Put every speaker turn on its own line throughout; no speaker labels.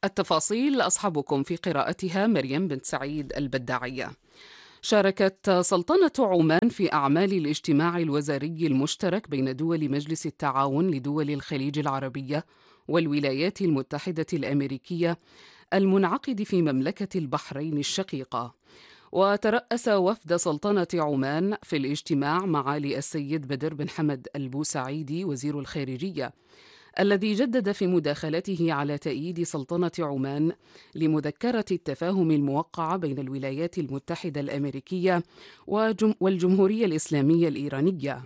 التفاصيل أصحابكم في قراءتها مريم بنت سعيد البداعية. شاركت سلطنة عمان في أعمال الاجتماع الوزاري المشترك بين دول مجلس التعاون لدول الخليج العربية والولايات المتحدة الأمريكية المنعقد في مملكة البحرين الشقيقة. وترأس وفد سلطنة عمان في الاجتماع معالي السيد بدر بن حمد البوسعيدي وزير الخارجية، الذي جدد في مداخلته على تأييد سلطنة عمان لمذكرة التفاهم الموقعة بين الولايات المتحدة الأمريكية والجمهورية الإسلامية الإيرانية،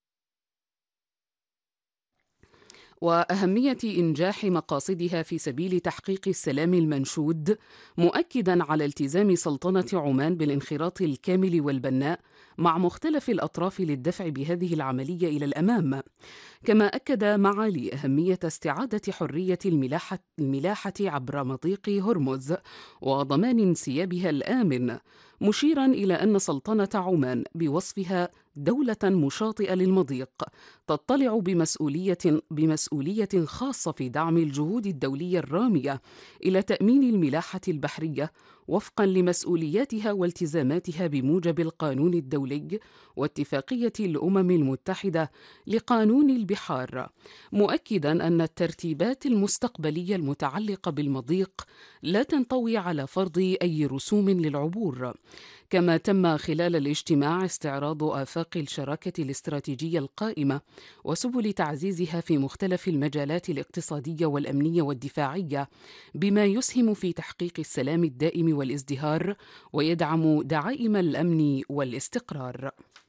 وأهمية إنجاح مقاصدها في سبيل تحقيق السلام المنشود، مؤكداً على التزام سلطنة عمان بالانخراط الكامل والبناء مع مختلف الأطراف للدفع بهذه العملية إلى الأمام. كما أكد معالي أهمية استعادة حرية الملاحة عبر مضيق هرمز وضمان انسيابها الآمن، مشيرا إلى أن سلطنة عمان بوصفها دولة مشاطئة للمضيق تطلع بمسؤولية خاصة في دعم الجهود الدولية الرامية إلى تأمين الملاحة البحرية وفقا لمسؤولياتها والتزاماتها بموجب القانون الدولي واتفاقية الأمم المتحدة لقانون البحار، مؤكدا أن الترتيبات المستقبلية المتعلقة بالمضيق لا تنطوي على فرض أي رسوم للعبور. كما تم خلال الاجتماع استعراض آفاق الشراكة الاستراتيجية القائمة وسبل تعزيزها في مختلف المجالات الاقتصادية والأمنية والدفاعية، بما يسهم في تحقيق السلام الدائم والازدهار ويدعم دعائم الأمن والاستقرار.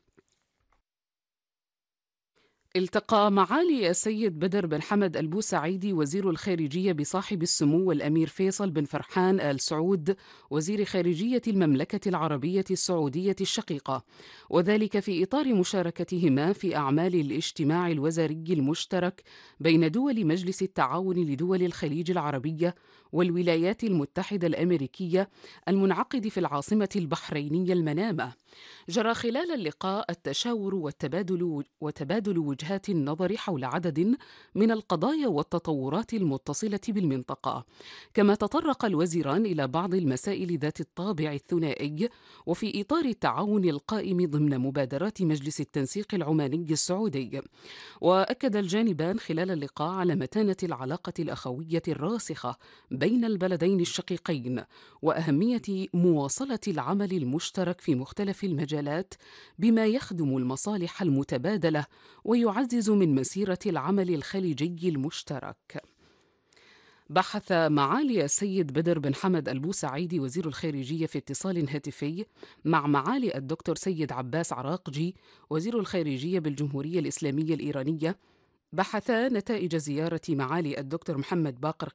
التقى معالي السيد بدر بن حمد البوسعيدي وزير الخارجية بصاحب السمو الأمير فيصل بن فرحان آل سعود وزير خارجية المملكة العربية السعودية الشقيقة، وذلك في إطار مشاركتهما في أعمال الاجتماع الوزاري المشترك بين دول مجلس التعاون لدول الخليج العربية والولايات المتحدة الأمريكية المنعقد في العاصمة البحرينية المنامة. جرى خلال اللقاء التشاور وتبادل وجهات النظر حول عدد من القضايا والتطورات المتصلة بالمنطقة، كما تطرق الوزيران إلى بعض المسائل ذات الطابع الثنائي وفي إطار التعاون القائم ضمن مبادرات مجلس التنسيق العماني السعودي. وأكد الجانبان خلال اللقاء على متانة العلاقة الأخوية الراسخة بين البلدين الشقيقين وأهمية مواصلة العمل المشترك في مختلف المجالات بما يخدم المصالح المتبادلة ويعزز من مسيرة العمل الخليجي المشترك. بحث معالي السيد بدر بن حمد البوسعيدي وزير الخارجية في اتصال هاتفي مع معالي الدكتور سيد عباس عراقجي وزير الخارجية بالجمهورية الإسلامية الإيرانية، بحثا نتائج زيارة معالي الدكتور محمد باقر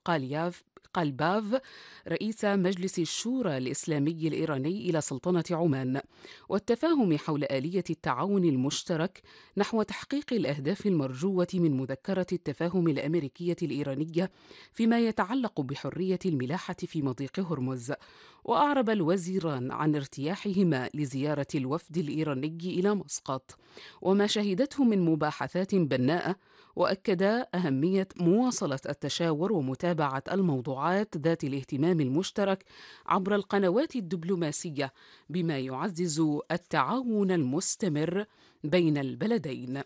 قالباف رئيس مجلس الشورى الإسلامي الإيراني إلى سلطنة عمان، والتفاهم حول آلية التعاون المشترك نحو تحقيق الأهداف المرجوة من مذكرة التفاهم الأمريكية الإيرانية فيما يتعلق بحرية الملاحة في مضيق هرمز. وأعرب الوزيران عن ارتياحهما لزيارة الوفد الإيراني إلى مسقط وما شهدته من مباحثات بناءة، وأكدا أهمية مواصلة التشاور ومتابعة الموضوعات ذات الاهتمام المشترك عبر القنوات الدبلوماسية بما يعزز التعاون المستمر بين البلدين.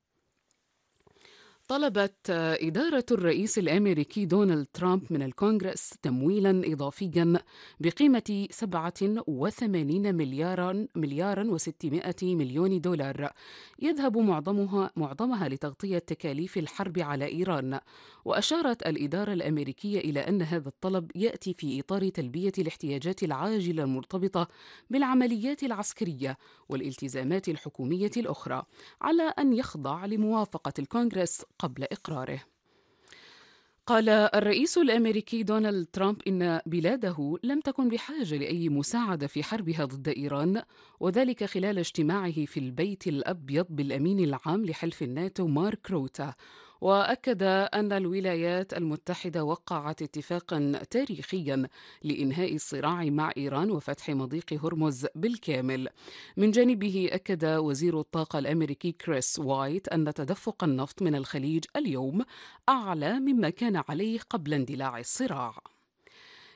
طلبت إدارة الرئيس الأمريكي دونالد ترامب من الكونغرس تمويلاً إضافياً بقيمة 87 ملياراً و600 مليون دولار يذهب معظمها لتغطية تكاليف الحرب على إيران. وأشارت الإدارة الأمريكية إلى أن هذا الطلب يأتي في إطار تلبية الاحتياجات العاجلة المرتبطة بالعمليات العسكرية والالتزامات الحكومية الأخرى، على أن يخضع لموافقة الكونغرس قبل إقراره. قال الرئيس الأمريكي دونالد ترامب إن بلاده لم تكن بحاجة لأي مساعدة في حربها ضد إيران، وذلك خلال اجتماعه في البيت الأبيض بالأمين العام لحلف الناتو مارك روتا. وأكد أن الولايات المتحدة وقعت اتفاقا تاريخيا لإنهاء الصراع مع إيران وفتح مضيق هرمز بالكامل. من جانبه أكد وزير الطاقة الأمريكي كريس وايت أن تدفق النفط من الخليج اليوم أعلى مما كان عليه قبل اندلاع الصراع.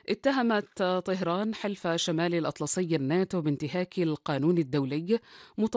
اتهمت طهران حلف شمال الأطلسي الناتو بانتهاك القانون الدولي،